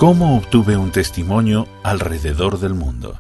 ¿Cómo obtuve un testimonio alrededor del mundo?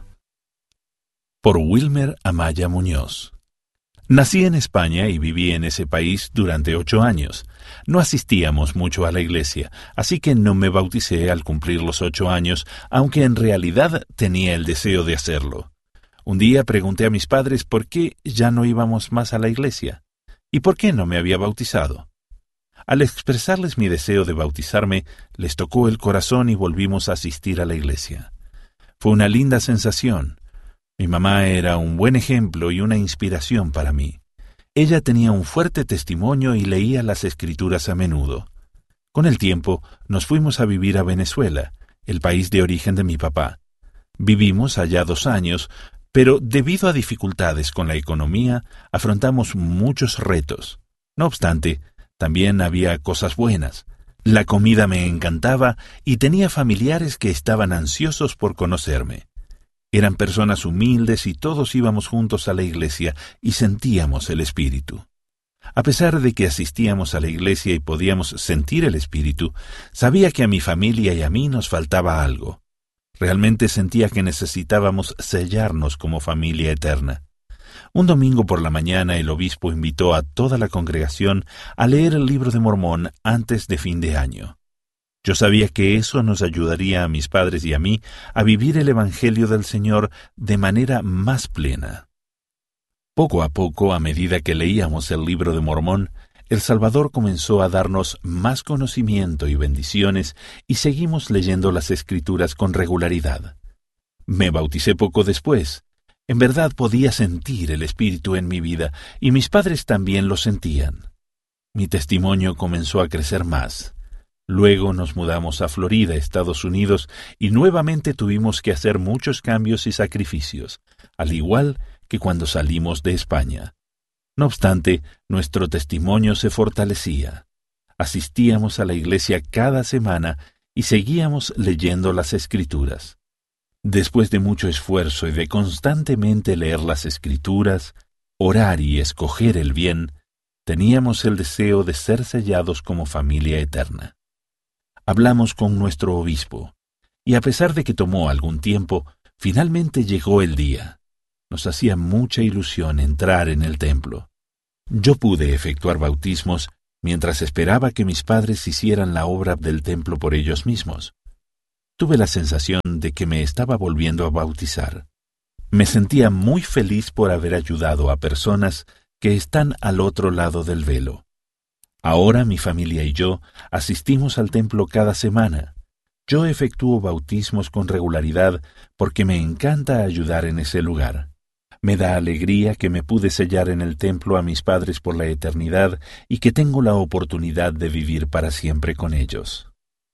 Por Wilmer Amaya Muñoz. Nací en España y viví en ese país durante 8 años. No asistíamos mucho a la iglesia, así que no me bauticé al cumplir los 8 años, aunque en realidad tenía el deseo de hacerlo. Un día pregunté a mis padres por qué ya no íbamos más a la iglesia y por qué no me había bautizado. Al expresarles mi deseo de bautizarme, les tocó el corazón y volvimos a asistir a la iglesia. Fue una linda sensación. Mi mamá era un buen ejemplo y una inspiración para mí. Ella tenía un fuerte testimonio y leía las Escrituras a menudo. Con el tiempo, nos fuimos a vivir a Venezuela, el país de origen de mi papá. Vivimos allá 2 años, pero debido a dificultades con la economía, afrontamos muchos retos. No obstante, también había cosas buenas. La comida me encantaba y tenía familiares que estaban ansiosos por conocerme. Eran personas humildes y todos íbamos juntos a la iglesia y sentíamos el Espíritu. A pesar de que asistíamos a la iglesia y podíamos sentir el Espíritu, sabía que a mi familia y a mí nos faltaba algo. Realmente sentía que necesitábamos sellarnos como familia eterna. Un domingo por la mañana el obispo invitó a toda la congregación a leer el Libro de Mormón antes de fin de año. Yo sabía que eso nos ayudaría a mis padres y a mí a vivir el Evangelio del Señor de manera más plena. Poco a poco, a medida que leíamos el Libro de Mormón, el Salvador comenzó a darnos más conocimiento y bendiciones y seguimos leyendo las Escrituras con regularidad. Me bauticé poco después. En verdad podía sentir el Espíritu en mi vida y mis padres también lo sentían. Mi testimonio comenzó a crecer más. Luego nos mudamos a Florida, Estados Unidos, y nuevamente tuvimos que hacer muchos cambios y sacrificios, al igual que cuando salimos de España. No obstante, nuestro testimonio se fortalecía. Asistíamos a la iglesia cada semana y seguíamos leyendo las Escrituras. Después de mucho esfuerzo y de constantemente leer las Escrituras, orar y escoger el bien, teníamos el deseo de ser sellados como familia eterna. Hablamos con nuestro obispo, y a pesar de que tomó algún tiempo, finalmente llegó el día. Nos hacía mucha ilusión entrar en el templo. Yo pude efectuar bautismos mientras esperaba que mis padres hicieran la obra del templo por ellos mismos. Tuve la sensación de que me estaba volviendo a bautizar. Me sentía muy feliz por haber ayudado a personas que están al otro lado del velo. Ahora mi familia y yo asistimos al templo cada semana. Yo efectúo bautismos con regularidad porque me encanta ayudar en ese lugar. Me da alegría que me pude sellar en el templo a mis padres por la eternidad y que tengo la oportunidad de vivir para siempre con ellos.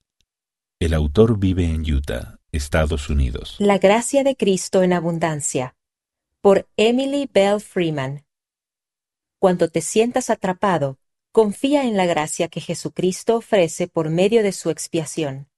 El autor vive en Utah, Estados Unidos. La gracia de Cristo en abundancia. Por Emily Bell Freeman. Cuando te sientas atrapado, confía en la gracia que Jesucristo ofrece por medio de su expiación.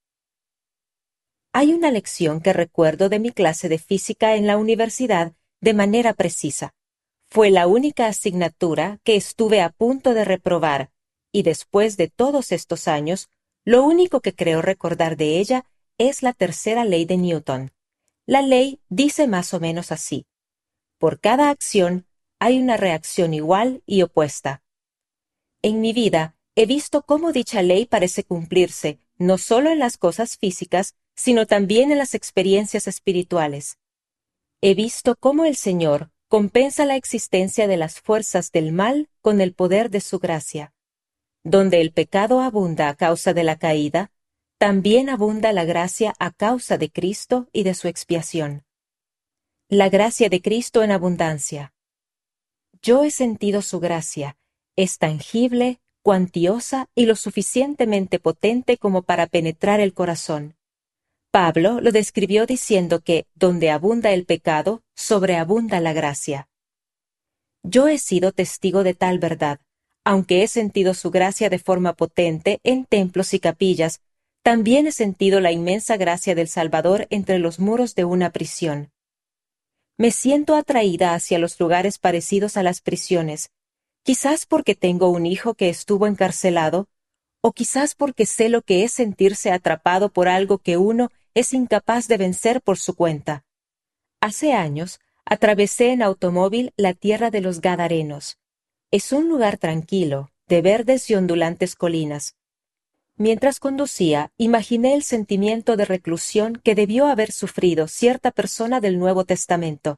Hay una lección que recuerdo de mi clase de física en la universidad de manera precisa. Fue la única asignatura que estuve a punto de reprobar, y después de todos estos años, lo único que creo recordar de ella es la tercera ley de Newton. La ley dice más o menos así: por cada acción hay una reacción igual y opuesta. En mi vida he visto cómo dicha ley parece cumplirse no solo en las cosas físicas, sino también en las experiencias espirituales. He visto cómo el Señor compensa la existencia de las fuerzas del mal con el poder de su gracia. Donde el pecado abunda a causa de la caída, también abunda la gracia a causa de Cristo y de su expiación. La gracia de Cristo en abundancia. Yo he sentido su gracia, es tangible, cuantiosa y lo suficientemente potente como para penetrar el corazón. Pablo lo describió diciendo que donde abunda el pecado, sobreabunda la gracia. Yo he sido testigo de tal verdad. Aunque he sentido su gracia de forma potente en templos y capillas, también he sentido la inmensa gracia del Salvador entre los muros de una prisión. Me siento atraída hacia los lugares parecidos a las prisiones, quizás porque tengo un hijo que estuvo encarcelado, o quizás porque sé lo que es sentirse atrapado por algo que uno es incapaz de vencer por su cuenta. Hace años, atravesé en automóvil la tierra de los Gadarenos. Es un lugar tranquilo, de verdes y ondulantes colinas. Mientras conducía, imaginé el sentimiento de reclusión que debió haber sufrido cierta persona del Nuevo Testamento.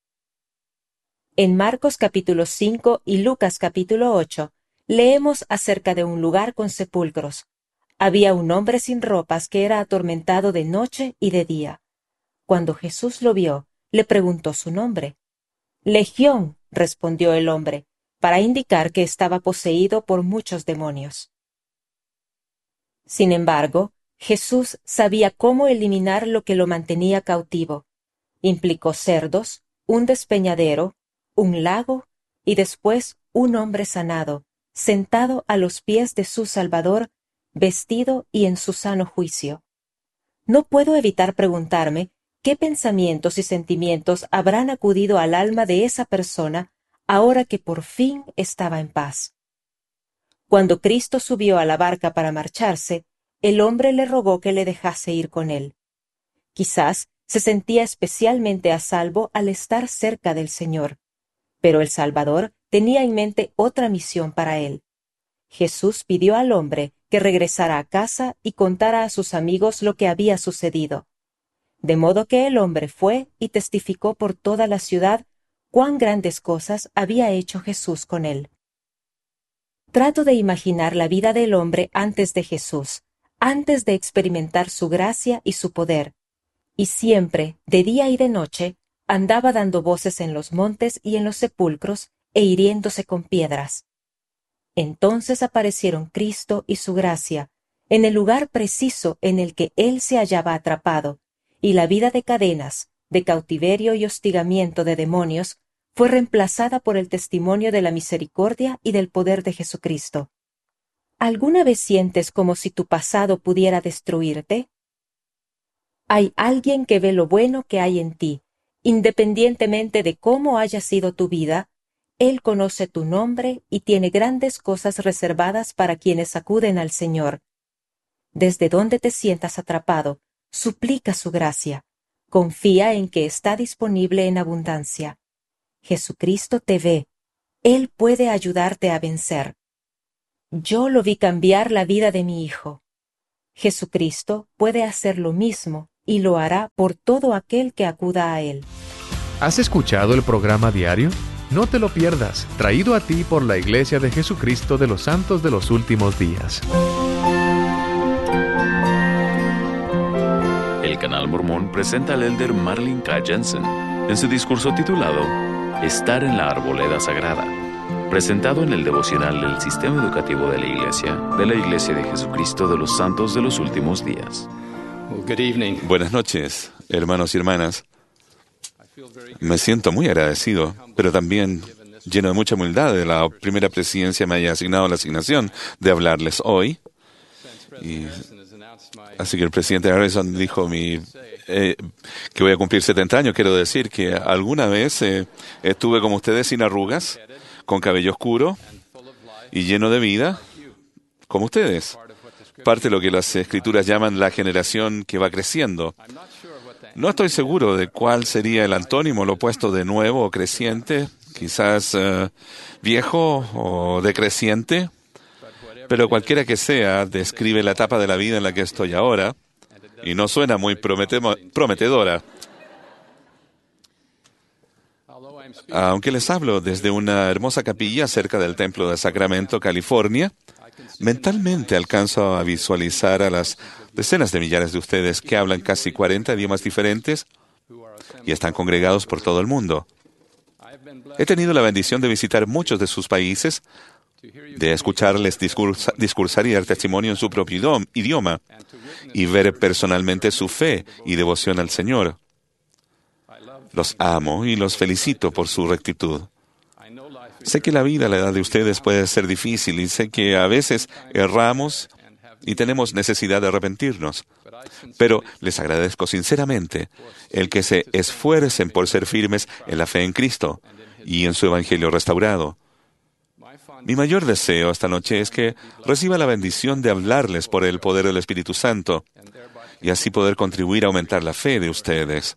En Marcos capítulo 5 y Lucas capítulo 8, leemos acerca de un lugar con sepulcros. Había un hombre sin ropas que era atormentado de noche y de día. Cuando Jesús lo vio, le preguntó su nombre. Legión, respondió el hombre, para indicar que estaba poseído por muchos demonios. Sin embargo, Jesús sabía cómo eliminar lo que lo mantenía cautivo. Implicó cerdos, un despeñadero, un lago y después un hombre sanado, sentado a los pies de su Salvador, vestido y en su sano juicio. No puedo evitar preguntarme qué pensamientos y sentimientos habrán acudido al alma de esa persona ahora que por fin estaba en paz. Cuando Cristo subió a la barca para marcharse, el hombre le rogó que le dejase ir con él. Quizás se sentía especialmente a salvo al estar cerca del Señor, pero el Salvador tenía en mente otra misión para él. Jesús pidió al hombre que regresara a casa y contara a sus amigos lo que había sucedido. De modo que el hombre fue y testificó por toda la ciudad cuán grandes cosas había hecho Jesús con él. Trato de imaginar la vida del hombre antes de Jesús, antes de experimentar su gracia y su poder, y siempre, de día y de noche, andaba dando voces en los montes y en los sepulcros e hiriéndose con piedras. Entonces aparecieron Cristo y su gracia, en el lugar preciso en el que él se hallaba atrapado, y la vida de cadenas, de cautiverio y hostigamiento de demonios, fue reemplazada por el testimonio de la misericordia y del poder de Jesucristo. ¿Alguna vez sientes como si tu pasado pudiera destruirte? Hay alguien que ve lo bueno que hay en ti, independientemente de cómo haya sido tu vida. Él conoce tu nombre y tiene grandes cosas reservadas para quienes acuden al Señor. Desde donde te sientas atrapado, suplica su gracia. Confía en que está disponible en abundancia. Jesucristo te ve. Él puede ayudarte a vencer. Yo lo vi cambiar la vida de mi hijo. Jesucristo puede hacer lo mismo y lo hará por todo aquel que acuda a Él. ¿Has escuchado el programa diario? No te lo pierdas, traído a ti por la Iglesia de Jesucristo de los Santos de los Últimos Días. El Canal Mormón presenta al elder Marlin K. Jensen en su discurso titulado Estar en la Arboleda Sagrada, presentado en el devocional del Sistema Educativo de la Iglesia de Jesucristo de los Santos de los Últimos Días. Buenas noches, hermanos y hermanas. Me siento muy agradecido, pero también lleno de mucha humildad de la primera presidencia me haya asignado la asignación de hablarles hoy. Así que el presidente Harrison dijo que voy a cumplir 70 años. Quiero decir que alguna vez estuve como ustedes, sin arrugas, con cabello oscuro y lleno de vida, como ustedes. Parte de lo que las Escrituras llaman la generación que va creciendo. No estoy seguro de cuál sería el antónimo, lo opuesto de nuevo o creciente, quizás viejo o decreciente, pero cualquiera que sea, describe la etapa de la vida en la que estoy ahora y no suena muy prometedora. Aunque les hablo desde una hermosa capilla cerca del Templo de Sacramento, California, mentalmente alcanzo a visualizar a las decenas de millares de ustedes que hablan casi 40 idiomas diferentes y están congregados por todo el mundo. He tenido la bendición de visitar muchos de sus países, de escucharles discursar y dar testimonio en su propio idioma y ver personalmente su fe y devoción al Señor. Los amo y los felicito por su rectitud. Sé que la vida a la edad de ustedes puede ser difícil y sé que a veces erramos y tenemos necesidad de arrepentirnos. Pero les agradezco sinceramente el que se esfuercen por ser firmes en la fe en Cristo y en su Evangelio restaurado. Mi mayor deseo esta noche es que reciba la bendición de hablarles por el poder del Espíritu Santo y así poder contribuir a aumentar la fe de ustedes.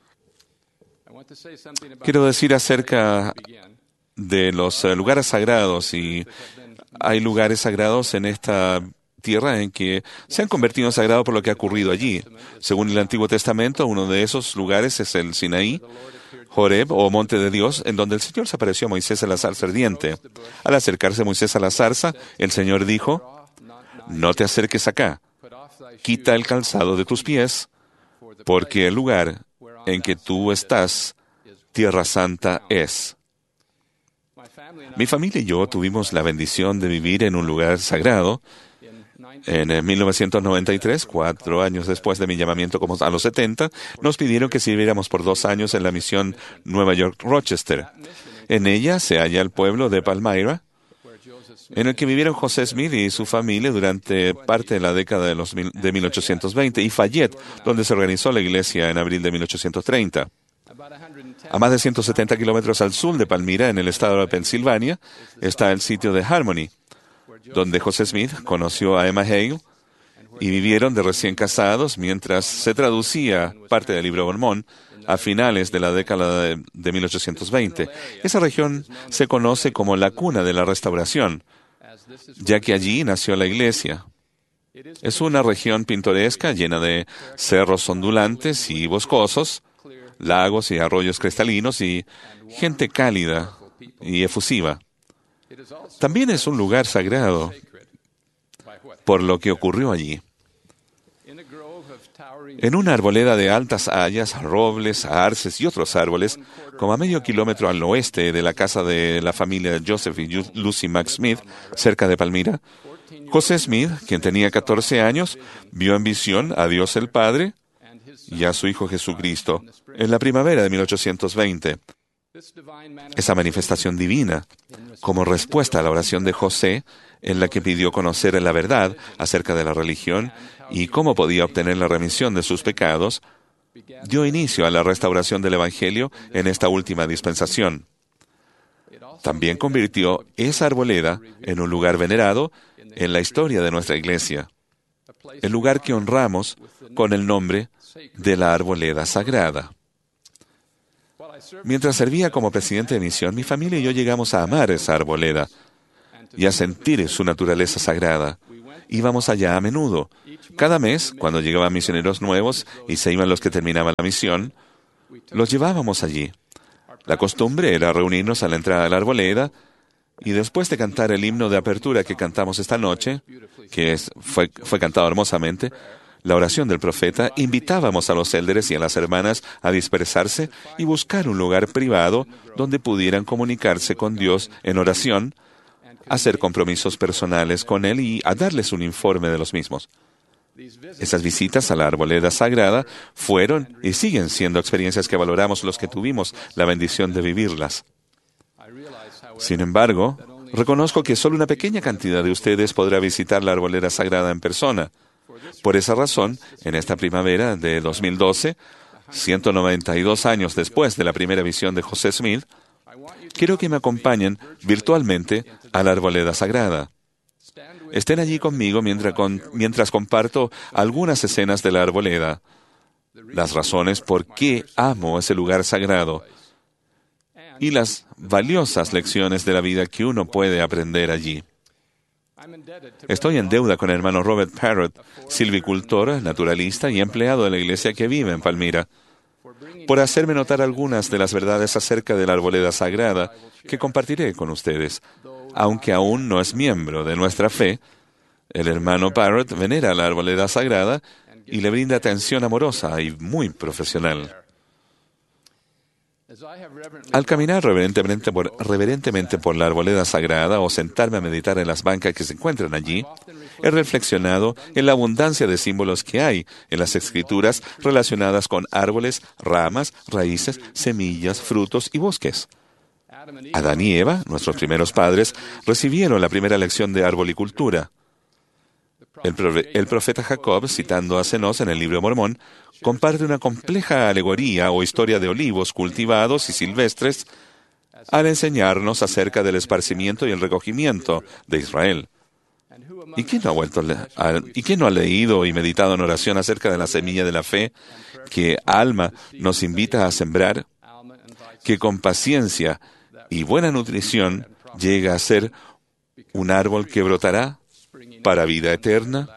Quiero decir acerca de los lugares sagrados, y hay lugares sagrados en esta tierra en que se han convertido en sagrado por lo que ha ocurrido allí. Según el Antiguo Testamento, uno de esos lugares es el Sinaí, Horeb o Monte de Dios, en donde el Señor se apareció a Moisés en la zarza ardiente. Al acercarse Moisés a la zarza, el Señor dijo: «No te acerques acá, quita el calzado de tus pies, porque el lugar en que tú estás, tierra santa es». Mi familia y yo tuvimos la bendición de vivir en un lugar sagrado. En 1993, 4 años después de mi llamamiento como a los 70, nos pidieron que sirviéramos por 2 años en la misión Nueva York-Rochester. En ella se halla el pueblo de Palmyra, en el que vivieron José Smith y su familia durante parte de la década de 1820, y Fayette, donde se organizó la iglesia en abril de 1830. A más de 170 kilómetros al sur de Palmyra, en el estado de Pensilvania, está el sitio de Harmony, donde José Smith conoció a Emma Hale y vivieron de recién casados mientras se traducía parte del libro de Mormón a finales de la década de 1820. Esa región se conoce como la cuna de la restauración, ya que allí nació la iglesia. Es una región pintoresca llena de cerros ondulantes y boscosos, lagos y arroyos cristalinos y gente cálida y efusiva. También es un lugar sagrado por lo que ocurrió allí. En una arboleda de altas hayas, robles, arces y otros árboles, como a medio kilómetro al oeste de la casa de la familia Joseph y Lucy Mack Smith, cerca de Palmyra, José Smith, quien tenía 14 años, vio en visión a Dios el Padre y a su Hijo Jesucristo en la primavera de 1820. Esa manifestación divina, como respuesta a la oración de José, en la que pidió conocer la verdad acerca de la religión y cómo podía obtener la remisión de sus pecados, dio inicio a la restauración del Evangelio en esta última dispensación. También convirtió esa arboleda en un lugar venerado en la historia de nuestra iglesia, el lugar que honramos con el nombre de la arboleda sagrada. Mientras servía como presidente de misión, mi familia y yo llegamos a amar esa arboleda y a sentir su naturaleza sagrada. Íbamos allá a menudo. Cada mes, cuando llegaban misioneros nuevos y se iban los que terminaban la misión, los llevábamos allí. La costumbre era reunirnos a la entrada de la arboleda y después de cantar el himno de apertura que cantamos esta noche, que fue cantado hermosamente, la oración del profeta, invitábamos a los élderes y a las hermanas a dispersarse y buscar un lugar privado donde pudieran comunicarse con Dios en oración, hacer compromisos personales con Él y a darles un informe de los mismos. Esas visitas a la arboleda sagrada fueron y siguen siendo experiencias que valoramos los que tuvimos la bendición de vivirlas. Sin embargo, reconozco que solo una pequeña cantidad de ustedes podrá visitar la arboleda sagrada en persona. Por esa razón, en esta primavera de 2012, 192 años después de la primera visión de José Smith, quiero que me acompañen virtualmente a la arboleda sagrada. Estén allí conmigo mientras comparto algunas escenas de la arboleda, las razones por qué amo ese lugar sagrado y las valiosas lecciones de la vida que uno puede aprender allí. Estoy en deuda con el hermano Robert Parrott, silvicultor, naturalista y empleado de la iglesia que vive en Palmyra, por hacerme notar algunas de las verdades acerca de la arboleda sagrada que compartiré con ustedes. Aunque aún no es miembro de nuestra fe, el hermano Parrott venera la arboleda sagrada y le brinda atención amorosa y muy profesional. Al caminar reverentemente por la arboleda sagrada o sentarme a meditar en las bancas que se encuentran allí, he reflexionado en la abundancia de símbolos que hay en las Escrituras relacionadas con árboles, ramas, raíces, semillas, frutos y bosques. Adán y Eva, nuestros primeros padres, recibieron la primera lección de arbolicultura. El profeta Jacob, citando a Cenós en el libro de Mormón, comparte una compleja alegoría o historia de olivos cultivados y silvestres al enseñarnos acerca del esparcimiento y el recogimiento de Israel. ¿Y quién no ha leído y meditado en oración acerca de la semilla de la fe que Alma nos invita a sembrar, que con paciencia y buena nutrición llega a ser un árbol que brotará para vida eterna?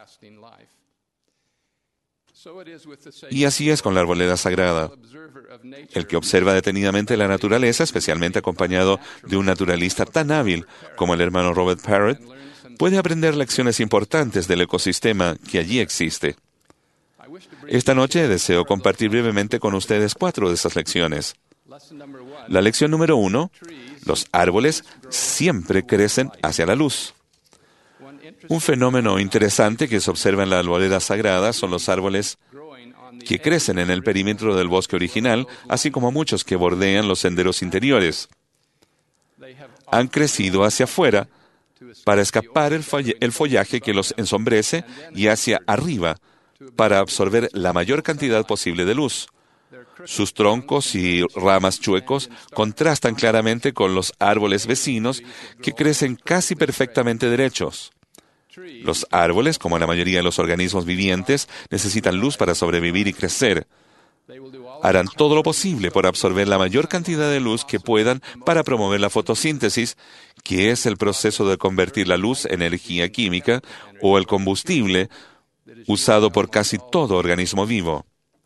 Y así es con la arboleda sagrada. El que observa detenidamente la naturaleza, especialmente acompañado de un naturalista tan hábil como el hermano Robert Parrott, puede aprender lecciones importantes del ecosistema que allí existe. Esta noche deseo compartir brevemente con ustedes 4 de esas lecciones. La lección número 1, los árboles siempre crecen hacia la luz. Un fenómeno interesante que se observa en la arboleda sagrada son los árboles que crecen en el perímetro del bosque original, así como muchos que bordean los senderos interiores. Han crecido hacia afuera para escapar el follaje que los ensombrece y hacia arriba para absorber la mayor cantidad posible de luz. Sus troncos y ramas chuecos contrastan claramente con los árboles vecinos que crecen casi perfectamente derechos. Los árboles, como la mayoría de los organismos vivientes, necesitan luz para sobrevivir y crecer. Harán todo lo posible por absorber la mayor cantidad de luz que puedan para promover la fotosíntesis, que es el proceso de convertir la luz en energía química o el combustible usado por casi todo organismo vivo.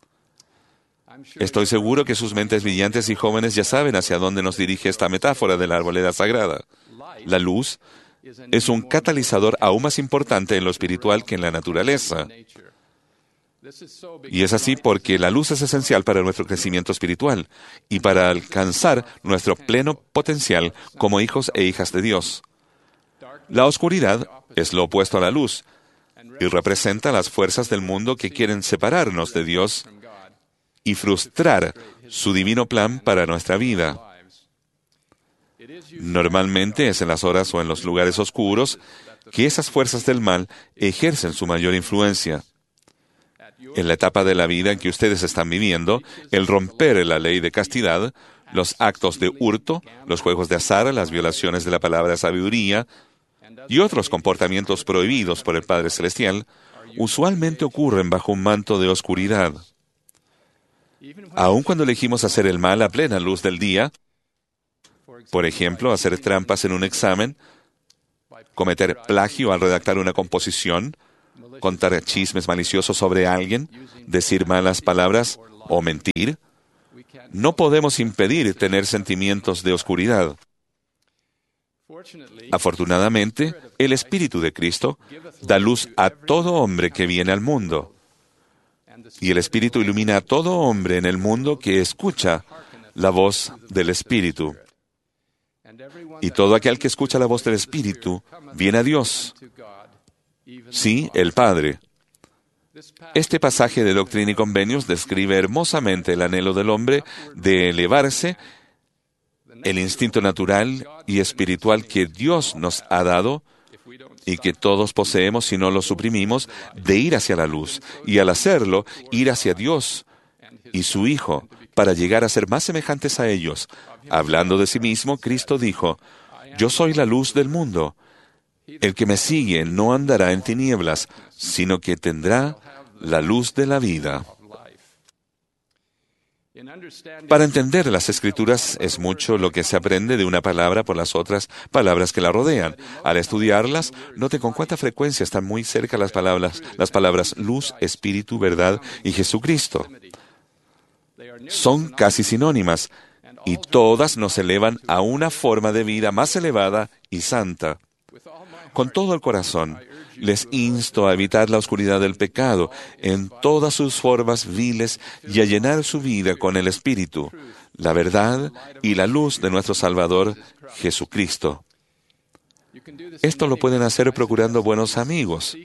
Estoy seguro que sus mentes brillantes y jóvenes ya saben hacia dónde nos dirige esta metáfora de la arboleda sagrada. La luz es un catalizador aún más importante en lo espiritual que en la naturaleza. Y es así porque la luz es esencial para nuestro crecimiento espiritual y para alcanzar nuestro pleno potencial como hijos e hijas de Dios. La oscuridad es lo opuesto a la luz y representa las fuerzas del mundo que quieren separarnos de Dios y frustrar su divino plan para nuestra vida. Normalmente es en las horas o en los lugares oscuros que esas fuerzas del mal ejercen su mayor influencia. En la etapa de la vida en que ustedes están viviendo, el romper la ley de castidad, los actos de hurto, los juegos de azar, las violaciones de la palabra sabiduría y otros comportamientos prohibidos por el Padre Celestial, usualmente ocurren bajo un manto de oscuridad. Aun cuando elegimos hacer el mal a plena luz del día, por ejemplo, hacer trampas en un examen, cometer plagio al redactar una composición, contar chismes maliciosos sobre alguien, decir malas palabras o mentir, no podemos impedir tener sentimientos de oscuridad. Afortunadamente, el Espíritu de Cristo da luz a todo hombre que viene al mundo. Y el Espíritu ilumina a todo hombre en el mundo que escucha la voz del Espíritu. Y todo aquel que escucha la voz del Espíritu viene a Dios. Sí, el Padre. Este pasaje de Doctrina y Convenios describe hermosamente el anhelo del hombre de elevarse, el instinto natural y espiritual que Dios nos ha dado y que todos poseemos si no lo suprimimos, de ir hacia la luz, y al hacerlo, ir hacia Dios y su Hijo, para llegar a ser más semejantes a ellos. Hablando de sí mismo, Cristo dijo: «Yo soy la luz del mundo. El que me sigue no andará en tinieblas, sino que tendrá la luz de la vida». Para entender las Escrituras es mucho lo que se aprende de una palabra por las otras palabras que la rodean. Al estudiarlas, note con cuánta frecuencia están muy cerca las palabras luz, espíritu, verdad y Jesucristo. Son casi sinónimas, y todas nos elevan a una forma de vida más elevada y santa. Con todo el corazón, les insto a evitar la oscuridad del pecado en todas sus formas viles y a llenar su vida con el Espíritu, la verdad y la luz de nuestro Salvador, Jesucristo. Esto lo pueden hacer procurando buenos amigos,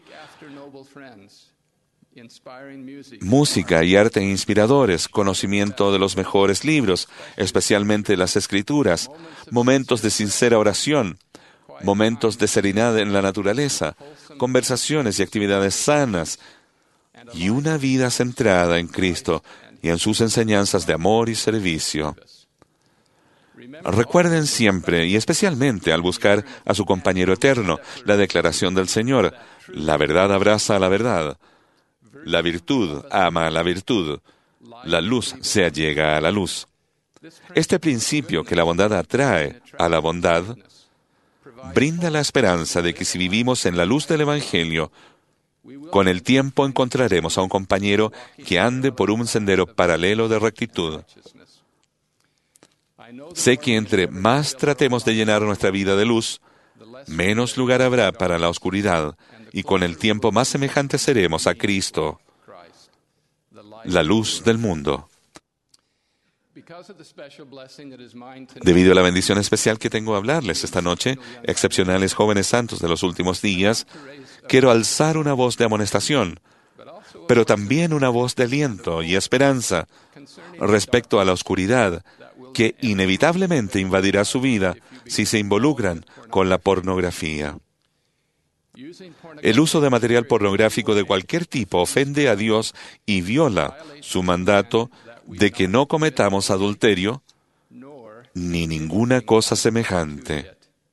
música y arte inspiradores, conocimiento de los mejores libros, especialmente las Escrituras, momentos de sincera oración, momentos de serenidad en la naturaleza, conversaciones y actividades sanas, y una vida centrada en Cristo y en sus enseñanzas de amor y servicio. Recuerden siempre, y especialmente al buscar a su compañero eterno, la declaración del Señor: la verdad abraza a la verdad, la virtud ama a la virtud, la luz se allega a la luz. Este principio que la bondad atrae a la bondad brinda la esperanza de que si vivimos en la luz del Evangelio, con el tiempo encontraremos a un compañero que ande por un sendero paralelo de rectitud. Sé que entre más tratemos de llenar nuestra vida de luz, menos lugar habrá para la oscuridad, y con el tiempo más semejantes seremos a Cristo, la luz del mundo. Debido a la bendición especial que tengo a hablarles esta noche, excepcionales jóvenes santos de los últimos días, quiero alzar una voz de amonestación, pero también una voz de aliento y esperanza respecto a la oscuridad que inevitablemente invadirá su vida si se involucran con la pornografía. El uso de material pornográfico de cualquier tipo ofende a Dios y viola su mandato de que no cometamos adulterio ni ninguna cosa semejante.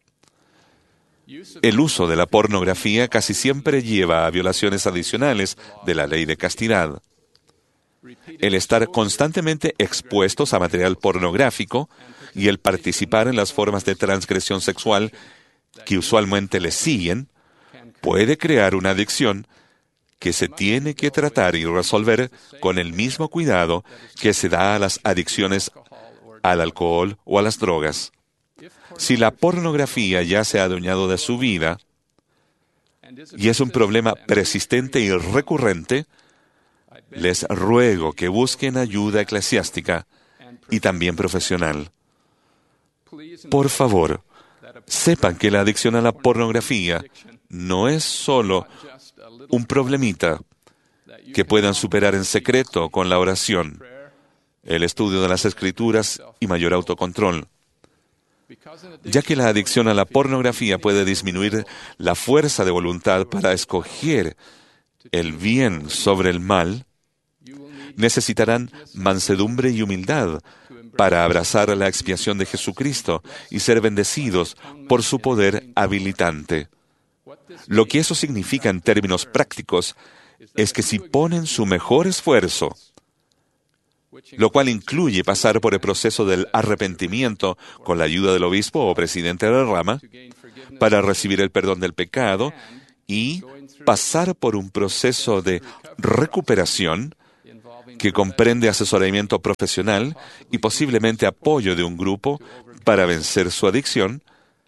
El uso de la pornografía casi siempre lleva a violaciones adicionales de la ley de castidad. El estar constantemente expuestos a material pornográfico y el participar en las formas de transgresión sexual que usualmente les siguen puede crear una adicción que se tiene que tratar y resolver con el mismo cuidado que se da a las adicciones al alcohol o a las drogas. Si la pornografía ya se ha adueñado de su vida y es un problema persistente y recurrente, les ruego que busquen ayuda eclesiástica y también profesional. Por favor, sepan que la adicción a la pornografía no es solo un problemita que puedan superar en secreto con la oración, el estudio de las Escrituras y mayor autocontrol. Ya que la adicción a la pornografía puede disminuir la fuerza de voluntad para escoger el bien sobre el mal, necesitarán mansedumbre y humildad para abrazar la expiación de Jesucristo y ser bendecidos por su poder habilitante. Lo que eso significa en términos prácticos es que si ponen su mejor esfuerzo, lo cual incluye pasar por el proceso del arrepentimiento con la ayuda del obispo o presidente de la rama, para recibir el perdón del pecado y pasar por un proceso de recuperación que comprende asesoramiento profesional y posiblemente apoyo de un grupo para vencer su adicción,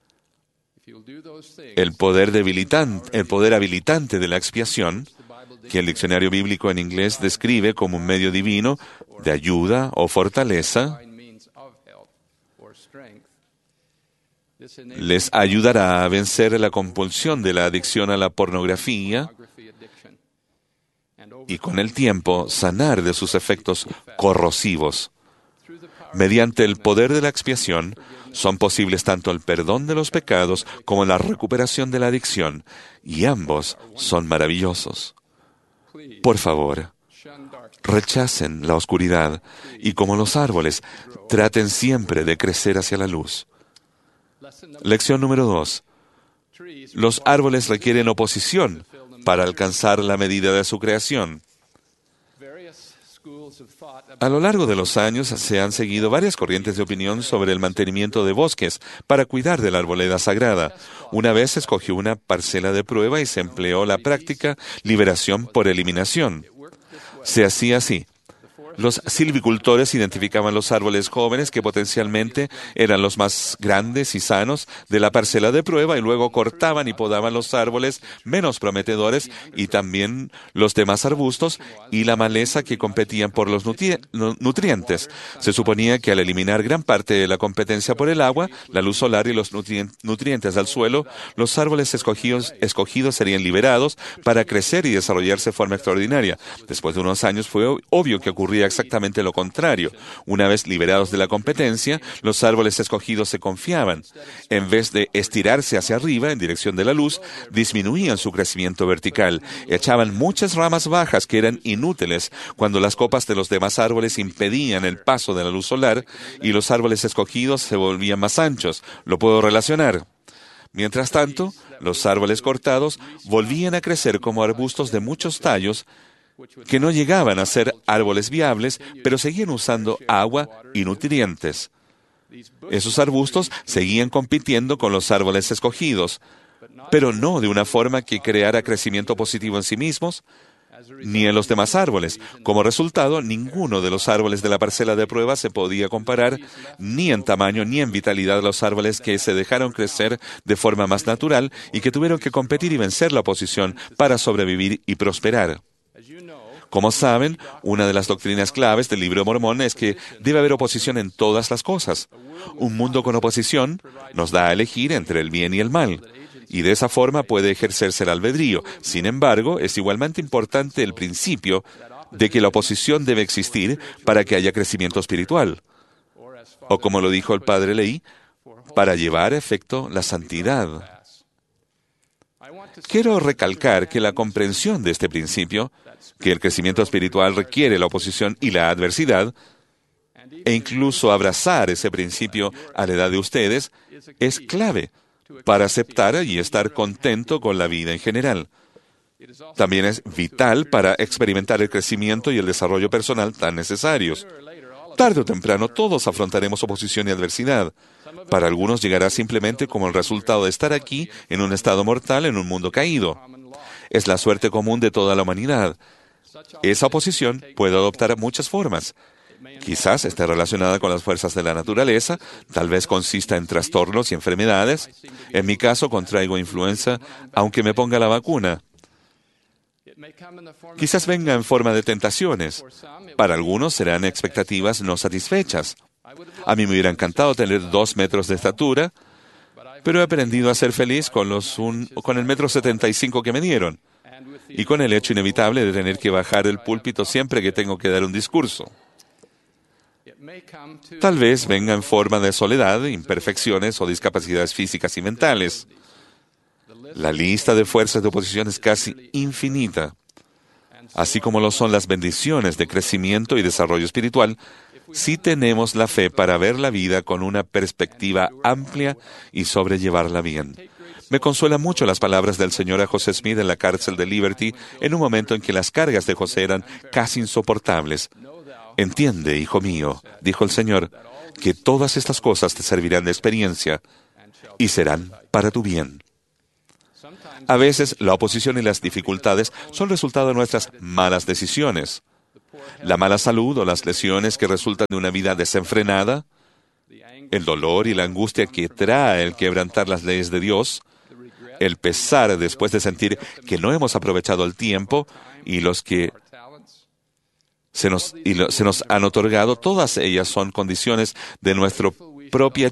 el poder habilitante de la expiación, que el diccionario bíblico en inglés describe como un medio divino de ayuda o fortaleza, les ayudará a vencer la compulsión de la adicción a la pornografía y con el tiempo sanar de sus efectos corrosivos. Mediante el poder de la expiación, son posibles tanto el perdón de los pecados como la recuperación de la adicción, y ambos son maravillosos. Por favor, rechacen la oscuridad y, como los árboles, traten siempre de crecer hacia la luz. Lección número 2. Los árboles requieren oposición para alcanzar la medida de su creación. A lo largo de los años se han seguido varias corrientes de opinión sobre el mantenimiento de bosques para cuidar de la arboleda sagrada. Una vez se escogió una parcela de prueba y se empleó la práctica liberación por eliminación. Se hacía así. Los silvicultores identificaban los árboles jóvenes que potencialmente eran los más grandes y sanos de la parcela de prueba y luego cortaban y podaban los árboles menos prometedores y también los demás arbustos y la maleza que competían por los nutrientes. Se suponía que al eliminar gran parte de la competencia por el agua, la luz solar y los nutrientes del suelo, los árboles escogidos serían liberados para crecer y desarrollarse de forma extraordinaria. Después de unos años fue obvio que ocurría exactamente lo contrario. Una vez liberados de la competencia, los árboles escogidos se confiaban. En vez de estirarse hacia arriba en dirección de la luz, disminuían su crecimiento vertical, echaban muchas ramas bajas que eran inútiles cuando las copas de los demás árboles impedían el paso de la luz solar, y los árboles escogidos se volvían más anchos. Lo puedo relacionar. Mientras tanto, los árboles cortados volvían a crecer como arbustos de muchos tallos que no llegaban a ser árboles viables, pero seguían usando agua y nutrientes. Esos arbustos seguían compitiendo con los árboles escogidos, pero no de una forma que creara crecimiento positivo en sí mismos, ni en los demás árboles. Como resultado, ninguno de los árboles de la parcela de prueba se podía comparar ni en tamaño ni en vitalidad a los árboles que se dejaron crecer de forma más natural y que tuvieron que competir y vencer la oposición para sobrevivir y prosperar. Como saben, una de las doctrinas claves del Libro de Mormón es que debe haber oposición en todas las cosas. Un mundo con oposición nos da a elegir entre el bien y el mal, y de esa forma puede ejercerse el albedrío. Sin embargo, es igualmente importante el principio de que la oposición debe existir para que haya crecimiento espiritual. O como lo dijo el Padre Leí, para llevar a efecto la santidad. Quiero recalcar que la comprensión de este principio, que el crecimiento espiritual requiere la oposición y la adversidad, e incluso abrazar ese principio a la edad de ustedes, es clave para aceptar y estar contento con la vida en general. También es vital para experimentar el crecimiento y el desarrollo personal tan necesarios. Tarde o temprano todos afrontaremos oposición y adversidad. Para algunos llegará simplemente como el resultado de estar aquí en un estado mortal en un mundo caído. Es la suerte común de toda la humanidad. Esa oposición puede adoptar muchas formas. Quizás esté relacionada con las fuerzas de la naturaleza, tal vez consista en trastornos y enfermedades. En mi caso, contraigo influenza, aunque me ponga la vacuna. Quizás venga en forma de tentaciones. Para algunos serán expectativas no satisfechas. A mí me hubiera encantado tener 2 metros de estatura, pero he aprendido a ser feliz con el 1,75 m que me dieron, y con el hecho inevitable de tener que bajar el púlpito siempre que tengo que dar un discurso. Tal vez venga en forma de soledad, imperfecciones o discapacidades físicas y mentales. La lista de fuerzas de oposición es casi infinita. Así como lo son las bendiciones de crecimiento y desarrollo espiritual, si tenemos la fe para ver la vida con una perspectiva amplia y sobrellevarla bien. Me consuelan mucho las palabras del Señor a José Smith en la cárcel de Liberty, en un momento en que las cargas de José eran casi insoportables. Entiende, hijo mío, dijo el Señor, que todas estas cosas te servirán de experiencia y serán para tu bien. A veces, la oposición y las dificultades son resultado de nuestras malas decisiones. La mala salud o las lesiones que resultan de una vida desenfrenada, el dolor y la angustia que trae el quebrantar las leyes de Dios, el pesar después de sentir que no hemos aprovechado el tiempo y los que se nos han otorgado, todas ellas son condiciones de nuestra propia